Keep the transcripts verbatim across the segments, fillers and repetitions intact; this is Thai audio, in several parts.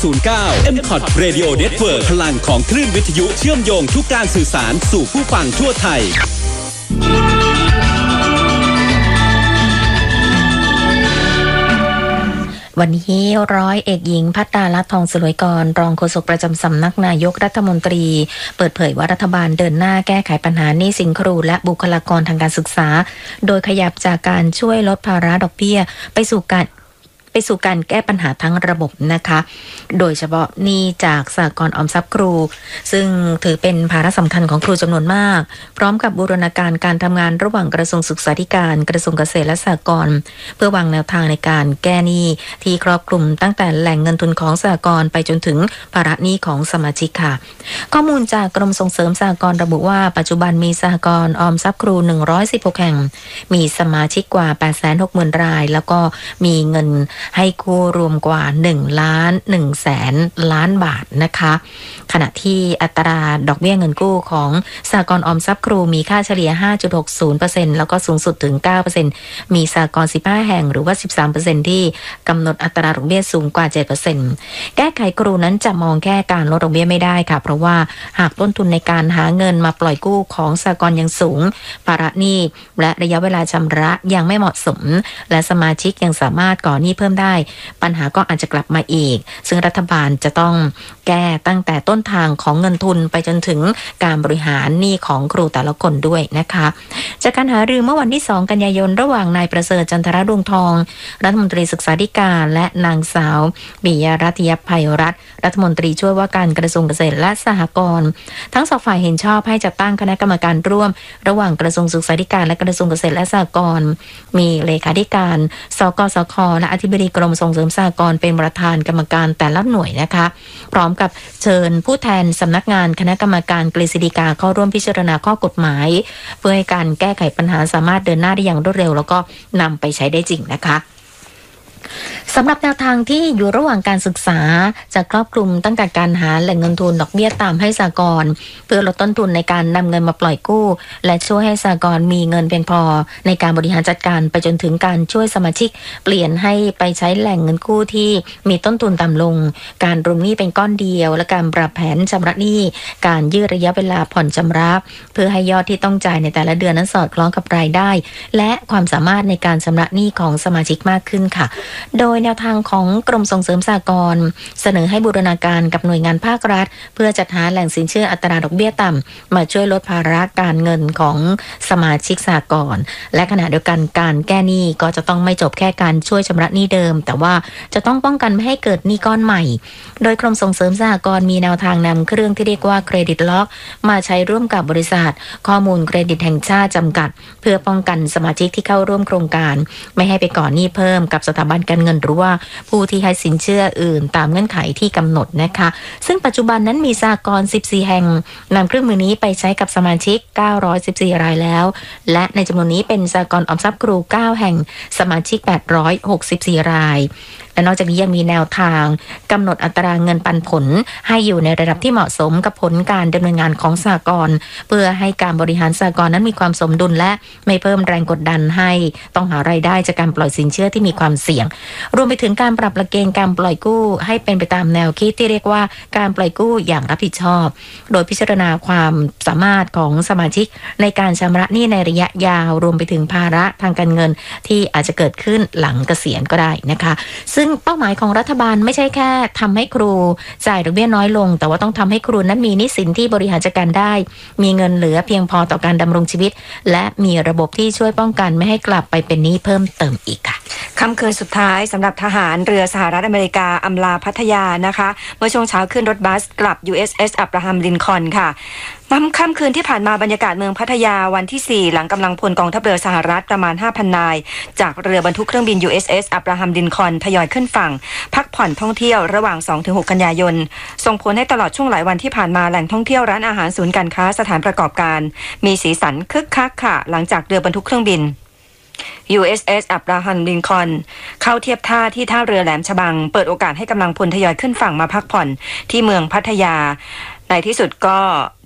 ศูนย์เก้า เอ็ม คอท Radio Network พลังของคลื่นวิทยุเชื่อมโยงทุกการสื่อสารสู่ผู้ฟังทั่วไทยวันนี้ร้อยเอกหญิงภัตตาลัตน์ทองสลวยกรรองโฆษกประจำสำนักนายกรัฐมนตรีเปิดเผยว่ารัฐบาลเดินหน้าแก้ไขปัญหาหนี้สินครูและบุคลากรทางการศึกษาโดยขยับจากการช่วยลดภาระดอกเบี้ยไปสู่การไปสู่การแก้ปัญหาทั้งระบบนะคะโดยเฉพาะหนี้จากสหกรณ์ออมทรัพย์ครูซึ่งถือเป็นภาระสำคัญของครูจำนวนมากพร้อมกับบูรณาการการทำงานระหว่างกระทรวงศึกษาธิการกระทรวงเกษตรและสหกรณ์เพื่อวางแนวทางในการแก้หนี้ที่ครอบคลุมตั้งแต่แหล่งเงินทุนของสหกรณ์ไปจนถึงภาระหนี้ของสมาชิกค่ะข้อมูลจากกรมส่งเสริมสหกรณ์ระบุว่าปัจจุบันมีสหกรณ์ออมทรัพย์ครูหนึ่งร้อยสิบหกแห่งมีสมาชิกกว่า แปดแสนหกหมื่น รายแล้วก็มีเงินให้กู้รวมกว่าหนึ่งล้านหนึ่งแสนล้านบาทนะคะขณะที่อัตราดอกเบี้ยเงินกู้ของสหกรณ์ออมทรัพย์ครูมีค่าเฉลี่ย ห้าจุดหกศูนย์เปอร์เซ็นต์ แล้วก็สูงสุดถึง เก้าเปอร์เซ็นต์ มีสหกรณ์สิบห้าแห่งหรือว่า สิบสามเปอร์เซ็นต์ ที่กำหนดอัตราดอกเบี้ยสูงกว่า เจ็ดเปอร์เซ็นต์ แก้ไขครูนั้นจะมองแค่การลดดอกเบี้ยไม่ได้ค่ะเพราะว่าหากต้นทุนในการหาเงินมาปล่อยกู้ของสหกรณ์ยังสูงภาระหนี้และระยะเวลาชำระยังไม่เหมาะสมและสมาชิกยังสามารถก่อหนี้เพิ่มได้ปัญหาก็อาจจะกลับมาอีกซึ่งรัฐบาลจะต้องแก้ตั้งแต่ต้นทางของเงินทุนไปจนถึงการบริหารหนี้ของครูแต่ละคนด้วยนะคะจากการหารือเมื่อวันที่สองกันยายนระหว่างนายประเสริฐจันทรดวงทองรัฐมนตรีศึกษาธิการและนางสาวปิยรัตยภัยรัตน์รัฐมนตรีช่วยว่าการกระทรวงเกษตรและสหกรณ์ทั้งสองฝ่ายเห็นชอบให้จัดตั้งคณะกรรมการร่วมระหว่างกระทรวงศึกษาธิการและกระทรวงเกษตรและสหกรณ์มีเลขาธิการสกสคและอธิบดีกรมส่งเสริมสหกรณ์เป็นประธานกรรมการแต่ละหน่วยนะคะพร้อมกับเชิญผู้แทนสำนักงานคณะกรรมการกฤษฎีกาเข้าร่วมพิจารณาข้อกฎหมายเพื่อให้การแก้ไขปัญหาสามารถเดินหน้าได้อย่างรวดเร็วแล้วก็นำไปใช้ได้จริงนะคะสำหรับแนวทางที่อยู่ระหว่างการศึกษาจะครอบคลุมตั้งแต่การหาแหล่งเงินทุนดอกเบี้ยต่ำให้สหกรณ์เพื่อลดต้นทุนในการนำเงินมาปล่อยกู้และช่วยให้สหกรณ์มีเงินเพียงพอในการบริหารจัดการไปจนถึงการช่วยสมาชิกเปลี่ยนให้ไปใช้แหล่งเงินกู้ที่มีต้นทุนต่ำลงการรวมหนี้เป็นก้อนเดียวและการปรับแผนชำระหนี้การยืดระยะเวลาผ่อนชำระเพื่อให้ยอดที่ต้องจ่ายในแต่ละเดือนนั้นสอดคล้องกับรายได้และความสามารถในการชำระหนี้ของสมาชิกมากขึ้นค่ะโดยแนวทางของกรมส่งเสริมสหกรณ์เสนอให้บูรณาการกับหน่วยงานภาครัฐเพื่อจัดหาแหล่งสินเชื่ออัตราดอกเบี้ยต่ำมาช่วยลดภาระการเงินของสมาชิกสหกรณ์และขณะเดียวกันการแก้หนี้ก็จะต้องไม่จบแค่การช่วยชำระหนี้เดิมแต่ว่าจะต้องป้องกันไม่ให้เกิดหนี้ก้อนใหม่โดยกรมส่งเสริมสหกรณ์มีแนวทางนำเครื่องที่เรียกว่าเครดิตล็อกมาใช้ร่วมกับบริษัทข้อมูลเครดิตแห่งชาติจำกัดเพื่อป้องกันสมาชิกที่เข้าร่วมโครงการไม่ให้ไปก่อหนี้เพิ่มกับสถาบันการเงินหรือว่าผู้ที่ให้สินเชื่ออื่นตามเงื่อนไขที่กำหนดนะคะซึ่งปัจจุบันนั้นมีสหกรณ์สิบสี่แห่งนำเครื่องมือนี้ไปใช้กับสมาชิกเก้าร้อยสิบสี่รายแล้วและในจำนวนนี้เป็นสหกรณ์ออมทรัพย์ครูเก้าแห่งสมาชิกแปดร้อยหกสิบสี่รายและนอกจากนี้ยังมีแนวทางกำหนดอัตราเงินปันผลให้อยู่ในระดับที่เหมาะสมกับผลการดำเนินงานของสหกรณ์เพื่อให้การบริหารสหกรณ์นั้นมีความสมดุลและไม่เพิ่มแรงกดดันให้ต้องหารายได้จากการปล่อยสินเชื่อที่มีความเสี่ยงรวมไปถึงการปรับหลักเกณฑ์การปล่อยกู้ให้เป็นไปตามแนวคิดที่เรียกว่าการปล่อยกู้อย่างรับผิดชอบโดยพิจารณาความสามารถของสมาชิกในการชำระหนี้ในระยะยาวรวมไปถึงภาระทางการเงินที่อาจจะเกิดขึ้นหลังเกษียณก็ได้นะคะซึ่งเป้าหมายของรัฐบาลไม่ใช่แค่ทำให้ครูจ่ายดอกเบี้ยน้อยลงแต่ว่าต้องทำให้ครูนั้นมีหนี้สินที่บริหารจัดการได้มีเงินเหลือเพียงพอต่อการดำรงชีวิตและมีระบบที่ช่วยป้องกันไม่ให้กลับไปเป็นหนี้เพิ่มเติมอีกค่ะค่ำคืนสุดท้ายสำหรับทหารเรือสหรัฐอเมริกาอำลาพัทยานะคะเมื่อช่วงเช้าขึ้นรถบัสกลับ ยู เอส เอส อับราฮัมลินคอล์นค่ะค่ำคืนที่ผ่านมาบรรยากาศเมืองพัทยาวันที่สี่หลังกำลังพลกองทัพเรือสหรัฐประมาณ ห้าพัน นายจากเรือบรรทุกเครื่องบิน ยู เอส เอส อับราฮัมลินคอล์นทยอยขึ้นฝั่งพักผ่อนท่องเที่ยวระหว่าง สองถึงหก กันยายนส่งผลให้ตลอดช่วงหลายวันที่ผ่านมาแหล่งท่องเที่ยวร้านอาหารศูนย์การค้าสถานประกอบการมีสีสันคึกคักค่ะหลังจากเรือบรรทุกเครื่องบิน ยู เอส เอส อับราฮัมลินคอล์นเข้าเทียบท่าที่ท่าเรือแหลมฉบังเปิดโอกาสให้กำลังพลทยอยขึ้นฝั่งมาพักผ่อนที่เมืองพัทยาในที่สุดก็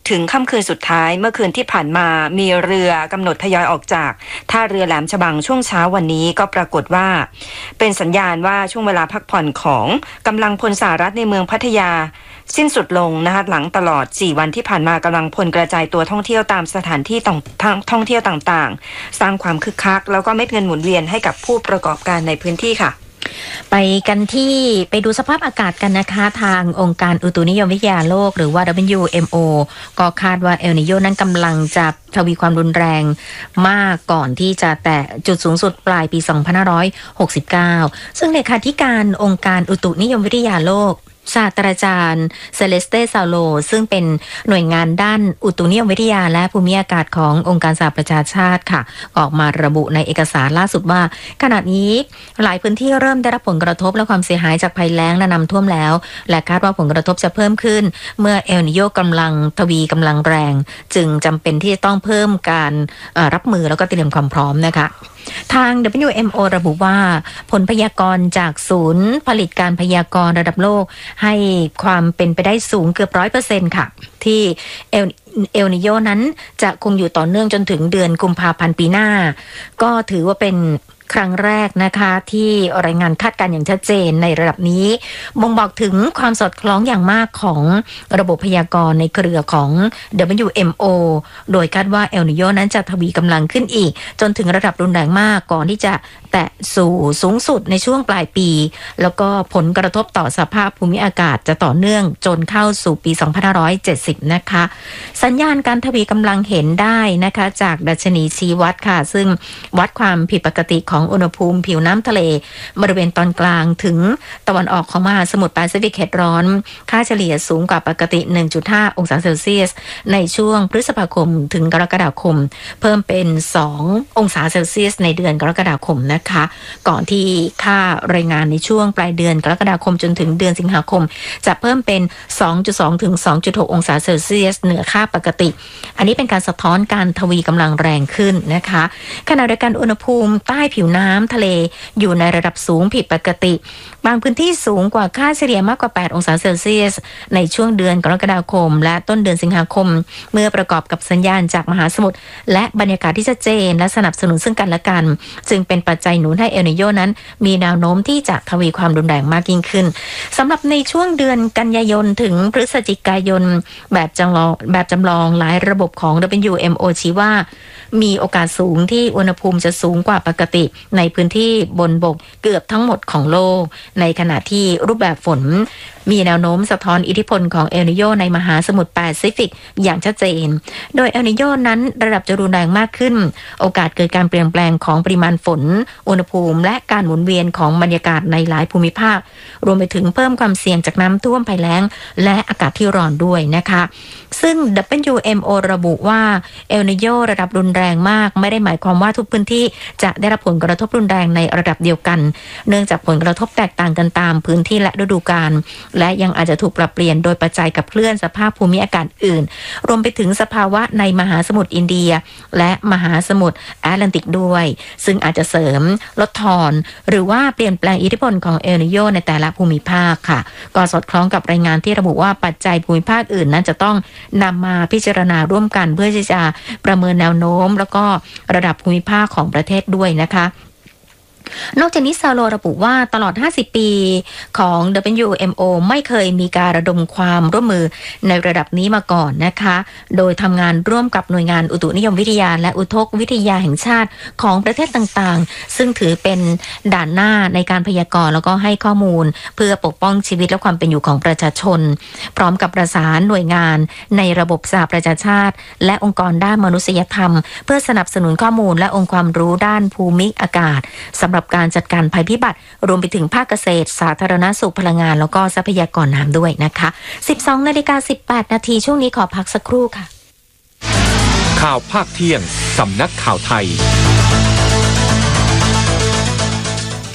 ถึงค่ำคืนสุดท้ายเมื่อคืนที่ผ่านมามีเรือกำหนดทยอยออกจากท่าเรือแหลมฉบังช่วงเช้าวันนี้ก็ปรากฏว่าเป็นสัญญาณว่าช่วงเวลาพักผ่อนของกำลังพลสหรัฐในเมืองพัทยาสิ้นสุดลงนะคะหลังตลอดสี่วันที่ผ่านมากำลังพลกระจายตัวท่องเที่ยวตามสถานที่ท่องเที่ยวต่างๆสร้างความคึกคักแล้วก็เม็ดเงินหมุนเวียนให้กับผู้ประกอบการในพื้นที่ค่ะไปกันที่ไปดูสภาพอากาศกันนะคะทางองค์การอุตุนิยมวิทยาโลกหรือว่า ดับเบิลยู เอ็ม โอ ก็คาดว่าเอลนิโญนั้นกำลังจะทวีความรุนแรงมากก่อนที่จะแตะจุดสูงสุดปลายปีสองพันห้าร้อยหกสิบเก้าซึ่งเลขาธิการองค์การอุตุนิยมวิทยาโลกศาสตราจารย์เซเลสเตซาโลซึ่งเป็นหน่วยงานด้านอุตุนิยมวิทยาและภูมิอากาศขององค์การสหประชาชาติค่ะออกมาระบุในเอกสารล่าสุดว่าขณะนี้หลายพื้นที่เริ่มได้รับผลกระทบและความเสียหายจากภัยแล้งและน้ำท่วมแล้วและคาดว่าผลกระทบจะเพิ่มขึ้นเมื่อเอลนิโญกำลังทวีกำลังแรงจึงจำเป็นที่จะต้องเพิ่มการรับมือแล้วก็เตรียมความพร้อมนะคะทาง ดับเบิลยู เอ็ม โอ ระบุว่าผลพยากรณ์จากศูนย์ผลิตการพยากรณ์ระดับโลกให้ความเป็นไปได้สูงเกือบ ร้อยเปอร์เซ็นต์ ค่ะที่เอลเอลนิโญนั้นจะคงอยู่ต่อเนื่องจนถึงเดือนกุมภาพันธ์ปีหน้าก็ถือว่าเป็นครั้งแรกนะคะที่รายงานคาดการณ์อย่างชัดเจนในระดับนี้บ่งบอกถึงความสอดคล้องอย่างมากของระบบพยากรณ์ในเครือของ ดับเบิลยู เอ็ม โอ โดยคาดว่าเอลนิโญนั้นจะทวีกำลังขึ้นอีกจนถึงระดับรุนแรงมากก่อนที่จะแตะสู่สูงสุดในช่วงปลายปีแล้วก็ผลกระทบต่อสภาพภูมิอากาศจะต่อเนื่องจนเข้าสู่ปีสองพันห้าร้อยเจ็ดสิบนะคะสัญญาณการทวีกำลังเห็นได้นะคะจากดัชนีชี้วัดค่ะซึ่งวัดความผิดปกติของอุณหภูมิผิวน้ำทะเลบริเวณตอนกลางถึงตะวันออกของมหาสมุทรแปซิฟิกเขตร้อนค่าเฉลี่ยสูงกว่าปกติ หนึ่งจุดห้า องศาเซลเซียสในช่วงพฤษภาคมถึงกรกฎาคมเพิ่มเป็นสององศาเซลเซียสในเดือนกรกฎาคมนะคะก่อนที่ค่ารายงานในช่วงปลายเดือนกรกฎาคมจนถึงเดือนสิงหาคมจะเพิ่มเป็น สองจุดสอง ถึง สองจุดหก องศาเซลเซียสเหนือค่าปกติอันนี้เป็นการสะท้อนการทวีกำลังแรงขึ้นนะคะขณะเดียวกันอุณหภูมิใต้ผิวน้ำทะเลอยู่ในระดับสูงผิดปกติบางพื้นที่สูงกว่าค่าเฉลี่ยมากกว่าแปดองศาเซลเซียสในช่วงเดือนกรกฎาคมและต้นเดือนสิงหาคมเมื่อประกอบกับสัญญาณจากมหาสมุทรและบรรยากาศที่ชัดเจนและสนับสนุนซึ่งกันและกันจึงเป็นปัจจัยหนุนให้เอลนิโญนั้นมีแนวโน้มที่จะทวีความรุนแรงมากยิ่งขึ้นสำหรับในช่วงเดือนกันยายนถึงพฤศจิกายนแบบจำลองแบบจำลองหลายระบบของ ดับเบิลยู เอ็ม โอ ชี้ว่ามีโอกาสสูงที่อุณหภูมิจะสูงกว่าปกติในพื้นที่บนบกเกือบทั้งหมดของโลกในขณะที่รูปแบบฝนมีแนวโน้มสะท้อนอิทธิพลของเอลนิโญในมหาสมุทรแปซิฟิกอย่างชัดเจนโดยเอลนิโญนั้นระดับจะรุนแรงมากขึ้นโอกาสเกิดการเปลี่ยนแปลงของปริมาณฝนอุณหภูมิและการหมุนเวียนของบรรยากาศในหลายภูมิภาครวมไปถึงเพิ่มความเสี่ยงจากน้ำท่วมภัยแล้งและอากาศที่ร้อนด้วยนะคะซึ่ง ดับเบิลยู เอ็ม โอ ระบุว่าเอลนิโญระดับรุนแรงมากไม่ได้หมายความว่าทุกพื้นที่จะได้รับผลกระทบรุนแรงในระดับเดียวกันเนื่องจากผลกระทบแตกต่างกันตามพื้นที่และฤดูกาลและยังอาจจะถูกปรับเปลี่ยนโดยปัจจัยกับเคลื่อนสภาพภูมิอากาศอื่นรวมไปถึงสภาวะในมหาสมุทรอินเดียและมหาสมุทรแอตแลนติกด้วยซึ่งอาจจะเสริมลดทอนหรือว่าเปลี่ยนแปลงอิทธิพลของเอลนิโญในแต่ละภูมิภาคค่ะก็สอดคล้องกับรายงานที่ระบุว่าปัจจัยภูมิภาคอื่นนั้นจะต้องนำมาพิจารณาร่วมกันเพื่อที่จะประเมินแนวโน้มแล้วก็ระดับภูมิภาคของประเทศด้วยนะคะนอกจากนี้ซาโลระบุว่าตลอดห้าสิบปีของ ดับเบิลยู เอ็ม โอ ไม่เคยมีการระดมความร่วมมือในระดับนี้มาก่อนนะคะโดยทำงานร่วมกับหน่วยงานอุตุนิยมวิทยาและอุทกวิทยาแห่งชาติของประเทศต่างๆซึ่งถือเป็นด่านหน้าในการพยากรณ์แล้วก็ให้ข้อมูลเพื่อปกป้องชีวิตและความเป็นอยู่ของประชาชนพร้อมกับประสานหน่วยงานในระบบสหประชาชาติและองค์กรด้านมนุษยธรรมเพื่อสนับสนุนข้อมูลและองค์ความรู้ด้านภูมิอากาศสำหรับการจัดการภัยพิบัติรวมไปถึงภาคเกษตรสาธารณสุขพลังงานแล้วก็ทรัพยากรน้ำด้วยนะคะ สิบสองนาฬิกาสิบแปดนาทีช่วงนี้ขอพักสักครู่ค่ะข่าวภาคเที่ยงสำนักข่าวไทย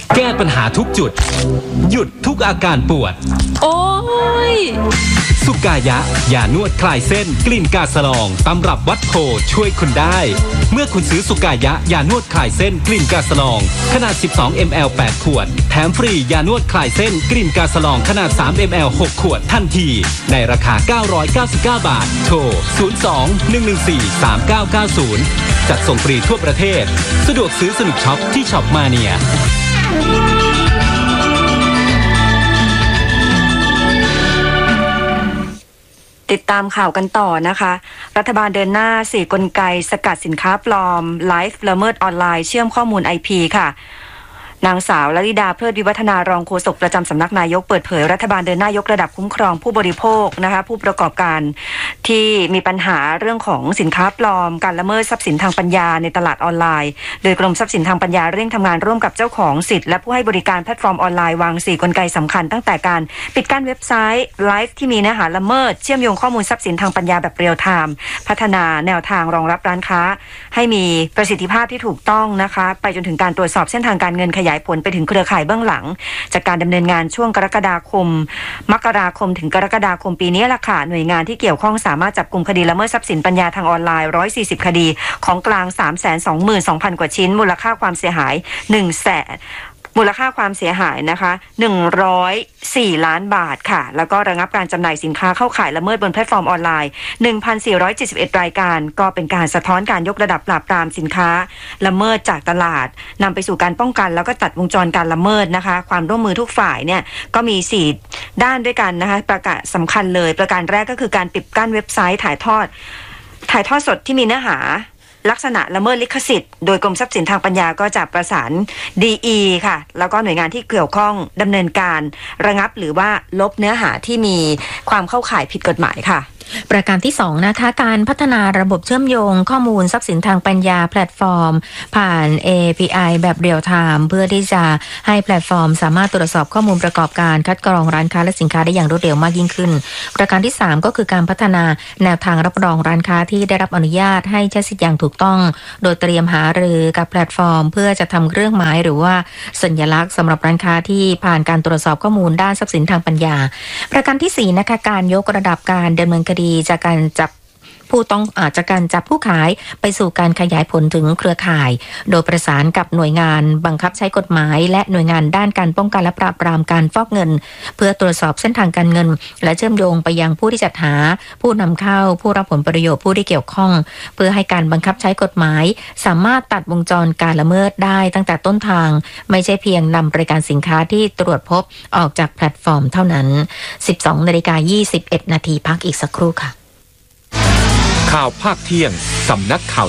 แก้ปัญหาทุกจุดหยุดทุกอาการปวดโอ้ยสุกายะยานวดคลายเส้นกลิ่นกาสะลองตำรับวัดโพช่วยคุณได้เมื่อคุณซื้อสุกายะยานวดคลายเส้นกลิ่นกาสะลองขนาดสิบสองมิลลิลิตร แปดขวดแถมฟรียานวดคลายเส้นกลิ่นกาสะลองขนาดสามมิลลิลิตร หกขวดทันทีในราคาเก้าร้อยเก้าสิบเก้าบาทโทรศูนย์ สอง หนึ่ง หนึ่ง สี่ สาม เก้า เก้า ศูนย์จัดส่งฟรีทั่วประเทศสะดวกซื้อสนุกช็อปที่ช็อปมาเนียติดตามข่าวกันต่อนะคะรัฐบาลเดินหน้าสี่กลไกสกัดสินค้าปลอมไลฟ์ละเมิดออนไลน์เชื่อมข้อมูล ไอ พี ค่ะนางสาวลลิดาเพลิดวิวัฒนารองโฆษกประจำสำนักนายกเปิดเผยรัฐบาลเดินหน้ายกระดับคุ้มครองผู้บริโภคนะคะผู้ประกอบการที่มีปัญหาเรื่องของสินค้าปลอมการละเมิดทรัพย์สินทางปัญญาในตลาดออนไลน์โดยกรมทรัพย์สินทางปัญญาเร่งทำงานร่วมกับเจ้าของสิทธิ์และผู้ให้บริการแพลตฟอร์มออนไลน์วางสี่กลไกสำคัญตั้งแต่การปิดกั้นเว็บไซต์ไลฟ์ที่มีเนื้อหาละเมิดเชื่อมโยงข้อมูลทรัพย์สินทางปัญญาแบบเรียลไทม์พัฒนาแนวทางรองรับร้านค้าให้มีประสิทธิภาพที่ถูกต้องนะคะไปจนถึงการตรวจสอบเส้นทางการเงินขยายผลไปถึงเครือข่ายเบื้องหลังจากการดำเนินงานช่วงกรกฎาคมมกราคมถึงกรกฎาคมปีนี้ล่ะค่ะหน่วยงานที่เกี่ยวข้องสามารถจับกลุ่มคดีละเมิดทรัพย์สินปัญญาทางออนไลน์หนึ่งร้อยสี่สิบคดีของกลาง สามแสนสองหมื่นสองพัน กว่าชิ้นมูลค่าความเสียหาย หนึ่งแสนมูลค่าความเสียหายนะคะหนึ่งร้อยสี่ล้านบาทค่ะแล้วก็ระงับการจำหน่ายสินค้าเข้าข่ายละเมิดบนแพลตฟอร์มออนไลน์ หนึ่งพันสี่ร้อยเจ็ดสิบเอ็ด รายการก็เป็นการสะท้อนการยกระดับปราบปรามสินค้าละเมิดจากตลาดนำไปสู่การป้องกันแล้วก็ตัดวงจรการละเมิดนะคะความร่วมมือทุกฝ่ายเนี่ยก็มีสี่ด้านด้วยกันนะคะประกาศสำคัญเลยประการแรกก็คือการปิดกั้นเว็บไซต์ถ่ายทอดถ่ายทอดสดที่มีเนื้อหาลักษณะละเมิดลิขสิทธิ์โดยกรมทรัพย์สินทางปัญญาก็จะประสาน ดี อี ค่ะแล้วก็หน่วยงานที่เกี่ยวข้องดำเนินการระงับหรือว่าลบเนื้อหาที่มีความเข้าข่ายผิดกฎหมายค่ะประการที่สองนะคะการพัฒนาระบบเชื่อมโยงข้อมูลทรัพย์สินทางปัญญาแพลตฟอร์มผ่าน เอ พี ไอ แบบเรียลไทม์เพื่อที่จะให้แพลตฟอร์มสามารถตรวจสอบข้อมูลประกอบการคัดกรองร้านค้าและสินค้าได้อย่างรวดเร็วมากยิ่งขึ้นประการที่สามก็คือการพัฒนาแนวทางรับรองร้านค้าที่ได้รับอนุญาตให้ใช้สิทธิ์อย่างถูกต้องโดยเตรียมหารือกับแพลตฟอร์มเพื่อจะทำเครื่องหมายหรือว่าสัญลักษณ์สำหรับร้านค้าที่ผ่านการตรวจสอบข้อมูลด้านทรัพย์สินทางปัญญาประการที่สี่นะคะการยกระดับการดำเนินคดีจากการจับผู้ต้องอาจากการจับผู้ขายไปสู่การขยายผลถึงเครือข่ายโดยประสานกับหน่วยงานบังคับใช้กฎหมายและหน่วยงานด้านการป้องกันและปราบปรามการฟอกเงินเพื่อตรวจสอบเส้นทางการเงินและเชื่อมโยงไปยังผู้ที่จัดหาผู้นำเข้าผู้รับผลประโยชน์ผู้ที่เกี่ยวข้องเพื่อให้การบังคับใช้กฎหมายสามารถตัดวงจรการละเมิดได้ตั้งแต่ต้นทางไม่ใช่เพียงนำบริการสินค้าที่ตรวจพบออกจากแพลตฟอร์มเท่านั้น สิบสองนาฬิกายี่สิบเอ็ดนาทีพักอีกสักครู่ค่ะข่าวภาคเที่ยงสำนักข่าว